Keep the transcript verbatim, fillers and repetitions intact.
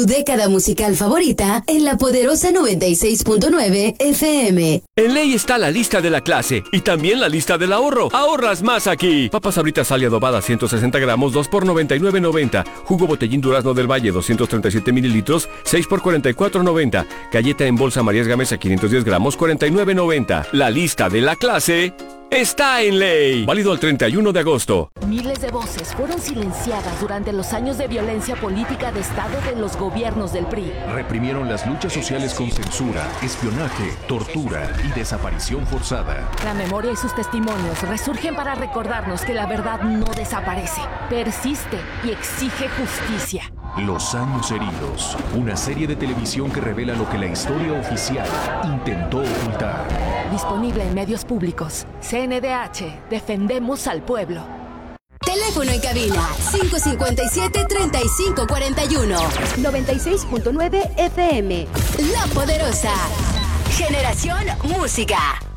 tu década musical favorita en La Poderosa noventa y seis punto nueve F M. En Ley está la lista de la clase y también la lista del ahorro. Ahorras más aquí. Papas Sabritas Sal y adobada ciento sesenta gramos, dos por noventa y nueve noventa. Jugo Botellín Durazno del Valle doscientos treinta y siete mililitros, seis por cuarenta y cuatro noventa. Galleta en bolsa Marías Gamesa quinientos diez gramos, cuarenta y nueve noventa. La lista de la clase está en Ley. Válido al treinta y uno de agosto. Miles de voces fueron silenciadas durante los años de violencia política de Estado de los gobiernos del P R I. Reprimieron las luchas sociales con censura, espionaje, tortura y desaparición forzada. La memoria y sus testimonios resurgen para recordarnos que la verdad no desaparece, persiste y exige justicia. Los años heridos, una serie de televisión que revela lo que la historia oficial intentó ocultar. Disponible en medios públicos. C N D H, defendemos al pueblo. Teléfono en cabina cinco cinco siete, treinta y cinco cuarenta y uno. noventa y seis punto nueve F M. La Poderosa. Generación Música.